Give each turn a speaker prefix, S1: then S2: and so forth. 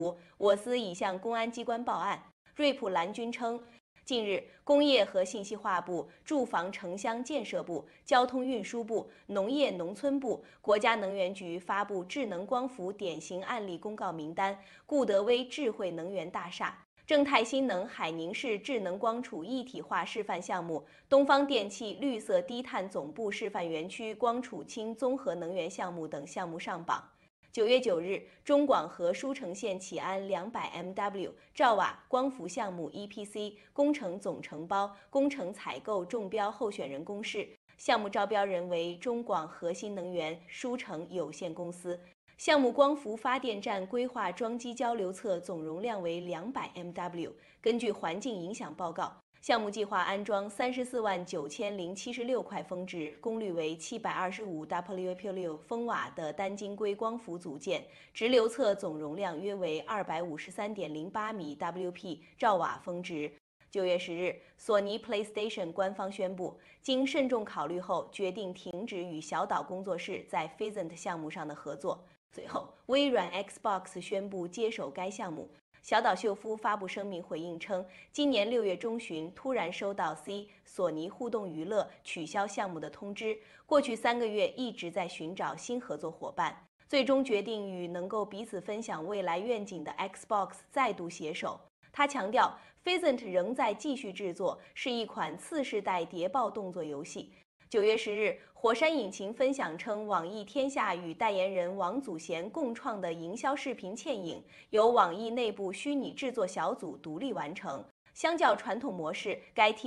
S1: 我司已向公安机关报案。瑞普蓝军称，近日，工业和信息化部、住房城乡建设部、交通运输部、农业农村部、国家能源局发布智能光伏典型案例公告名单，固德威智慧能源大厦、正泰新能海宁市智能光储一体化示范项目、东方电气绿色低碳总部示范园区光储氢综合能源项目等项目上榜。9月9日，中广核舒城县启安200MW 兆瓦光伏项目 EPC 工程总承包、工程采购中标候选人公示，项目招标人为中广核新能源舒城有限公司。项目光伏发电站规划装机交流侧总容量为200MW。根据环境影响报告，项目计划安装349076块峰值、功率为725W/6风瓦的单晶硅光伏组件，直流侧总容量约为253.08米 WP 兆瓦峰值。9月10日，索尼 PlayStation 官方宣布，经慎重考虑后，决定停止与小岛工作室在 Physant 项目上的合作。随后，微软 Xbox 宣布接手该项目。小岛秀夫发布声明回应称，今年6月中旬突然收到索尼互动娱乐取消项目的通知，过去3个月一直在寻找新合作伙伴，最终决定与能够彼此分享未来愿景的 Xbox 再度携手。他强调 ，Physant 仍在继续制作，是一款次世代谍报动作游戏。9月10日，火山引擎分享称，网易天下与代言人王祖贤共创的营销视频嵌影，由网易内部虚拟制作小组独立完成。相较传统模式，该